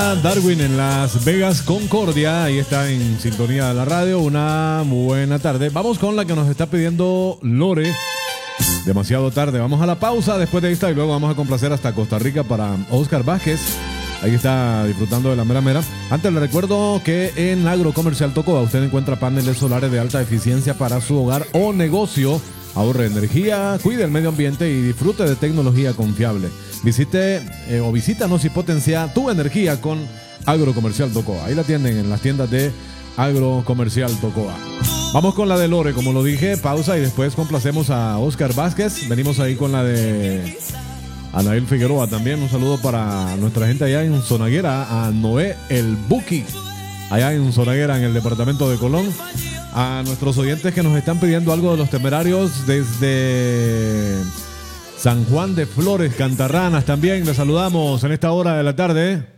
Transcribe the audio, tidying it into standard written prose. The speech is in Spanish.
para Darwin en Las Vegas, Concordia. Ahí está en sintonía de la radio. Una buena tarde. Vamos con la que nos está pidiendo Lore. Demasiado tarde. Vamos a la pausa después de esta y luego vamos a complacer hasta Costa Rica para Oscar Vázquez. Ahí está disfrutando de la mera mera. Antes le recuerdo que en Agrocomercial Tocoa usted encuentra paneles solares de alta eficiencia para su hogar o negocio. Ahorre energía, cuide el medio ambiente y disfrute de tecnología confiable. Visítanos y potencia tu energía con Agrocomercial Tocoa. Ahí la tienen en las tiendas de Agrocomercial Tocoa. Vamos con la de Lore, como lo dije, pausa y después complacemos a Oscar Vázquez. Venimos ahí con la de Anael Figueroa también. Un saludo para nuestra gente allá en Zonaguera, a Noé el Buki, allá en Zonaguera, en el departamento de Colón. A nuestros oyentes que nos están pidiendo algo de Los Temerarios desde San Juan de Flores, Cantarranas también. Les saludamos en esta hora de la tarde.